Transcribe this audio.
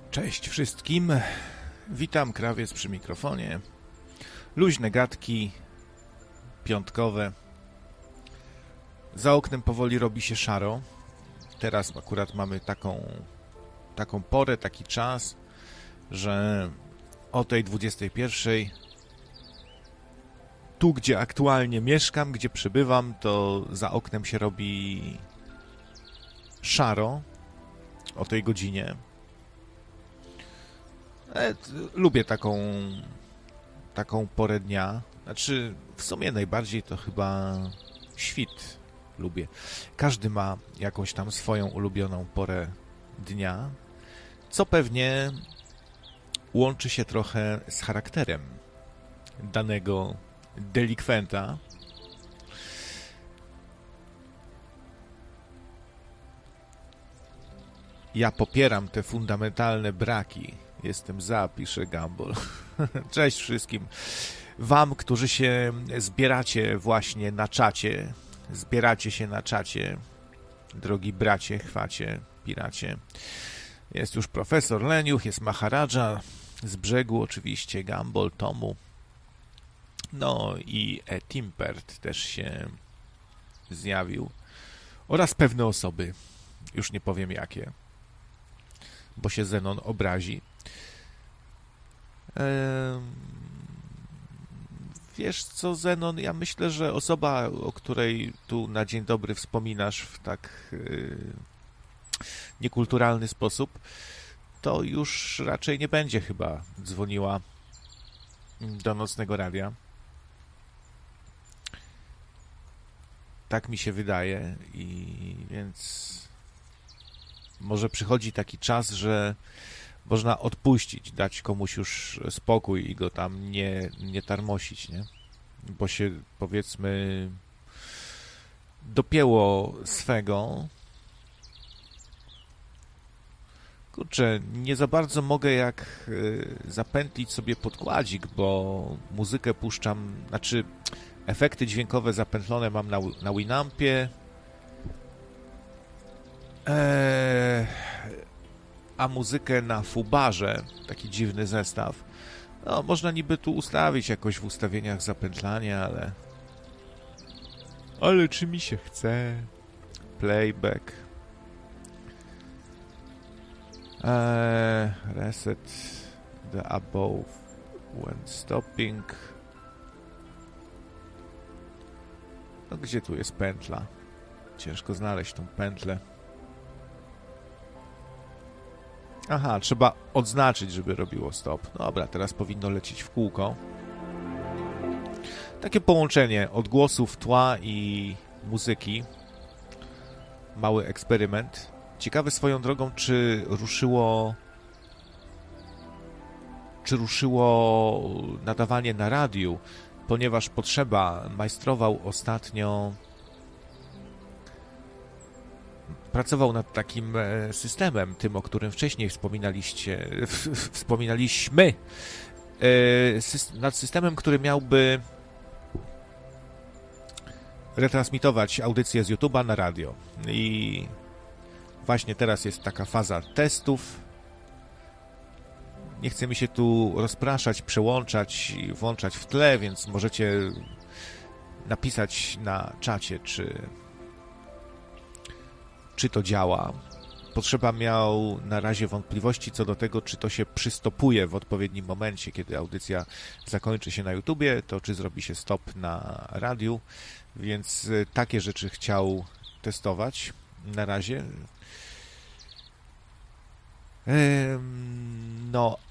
Cześć wszystkim, witam, Krawiec przy mikrofonie. Luźne gadki piątkowe. Za oknem powoli robi się szaro. Teraz akurat mamy taką porę, taki czas, że o tej 21:00 tu, gdzie aktualnie mieszkam, gdzie przebywam, to za oknem się robi szaro o tej godzinie. Lubię taką porę dnia. Znaczy, w sumie najbardziej to chyba świt lubię. Każdy ma jakąś tam swoją ulubioną porę dnia, co pewnie łączy się trochę z charakterem danego delikwenta. Ja popieram te fundamentalne braki. Jestem za, pisze Gumball. Cześć wszystkim. Wam, którzy się zbieracie właśnie na czacie. Zbieracie się na czacie. Drogi bracie, chwacie, piracie. Jest już profesor Leniuch, jest Maharadża. Z brzegu oczywiście Gumball, Tomu. No i Timpert też się zjawił. Oraz pewne osoby. Już nie powiem jakie. Bo się Zenon obrazi. Wiesz co, Zenon, ja myślę, że osoba, o której tu na dzień dobry wspominasz w tak niekulturalny sposób, to już raczej nie będzie chyba dzwoniła do Nocnego Radia. Tak mi się wydaje i więc może przychodzi taki czas, że można odpuścić, dać komuś już spokój i go tam nie tarmosić, nie? Bo się, powiedzmy, dopięło swego. Kurczę, nie za bardzo mogę jak zapętlić sobie podkładzik, bo muzykę puszczam, znaczy efekty dźwiękowe zapętlone mam na Winampie, a muzykę na Fubarze, taki dziwny zestaw. No, można niby tu ustawić jakoś w ustawieniach zapętlania, ale czy mi się chce? Playback. Reset the above when stopping. No gdzie tu jest pętla? Ciężko znaleźć tą pętlę. Aha, trzeba odznaczyć, żeby robiło stop. Dobra, teraz powinno lecieć w kółko. Takie połączenie odgłosów, tła i muzyki. Mały eksperyment. Ciekawe swoją drogą, czy ruszyło nadawanie na radiu, ponieważ Potrzeba majstrował ostatnio. Pracował nad takim systemem, tym, o którym wcześniej wspominaliśmy, nad systemem, który miałby retransmitować audycje z YouTube'a na radio. I właśnie teraz jest taka faza testów. Nie chce mi się tu rozpraszać, przełączać i włączać w tle, więc możecie napisać na czacie, czy to działa. Potrzeba miał na razie wątpliwości co do tego, czy to się przystopuje w odpowiednim momencie, kiedy audycja zakończy się na YouTubie, to czy zrobi się stop na radiu, więc takie rzeczy chciał testować na razie. No,